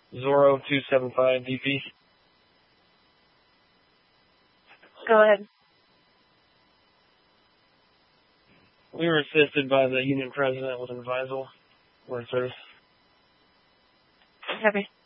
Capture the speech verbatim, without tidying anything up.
Zorro two seven five D P. Go ahead. We were assisted by the unit president with an advisal. We're service. Copy.